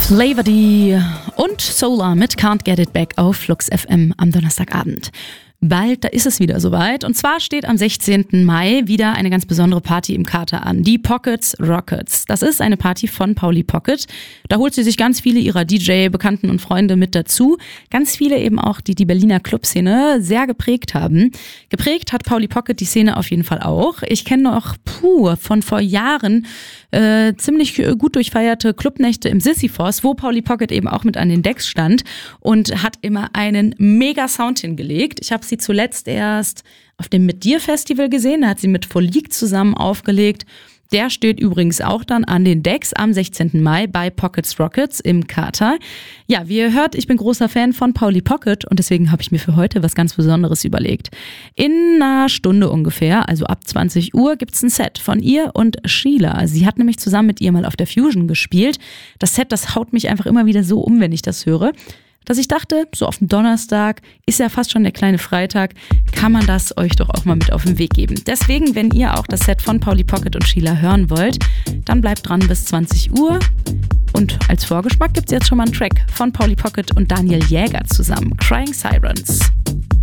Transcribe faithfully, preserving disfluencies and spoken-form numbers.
Flavor D und Solar mit Can't Get It Back auf Flux F M am Donnerstagabend. Bald, da ist es wieder soweit. Und zwar steht am sechzehnten Mai wieder eine ganz besondere Party im Kater an. Die Pockets Rockets. Das ist eine Party von Polly Pocket. Da holt sie sich ganz viele ihrer D J, Bekannten und Freunde mit dazu. Ganz viele eben auch, die die Berliner Clubszene sehr geprägt haben. Geprägt hat Polly Pocket die Szene auf jeden Fall auch. Ich kenne noch, puh, von vor Jahren äh, ziemlich gut durchfeierte Clubnächte im Sisyphos, wo Polly Pocket eben auch mit an den Decks stand und hat immer einen mega Sound hingelegt. Ich habe sie zuletzt erst auf dem Mit dir Festival gesehen, da hat sie mit Folik zusammen aufgelegt. Der steht übrigens auch dann an den Decks am sechzehnten Mai bei Pockets Rockets im Kater. Ja, wie ihr hört, ich bin großer Fan von Polly Pocket und deswegen habe ich mir für heute was ganz Besonderes überlegt. In einer Stunde ungefähr, also ab zwanzig Uhr, gibt's ein Set von ihr und Sheila. Sie hat nämlich zusammen mit ihr mal auf der Fusion gespielt. Das Set, das haut mich einfach immer wieder so um, wenn ich das höre, dass ich dachte, so auf dem Donnerstag, ist ja fast schon der kleine Freitag, kann man das euch doch auch mal mit auf den Weg geben. Deswegen, wenn ihr auch das Set von Polly Pocket und Sheila hören wollt, dann bleibt dran bis zwanzig Uhr. Und als Vorgeschmack gibt's jetzt schon mal einen Track von Polly Pocket und Daniel Jäger zusammen, Crying Sirens.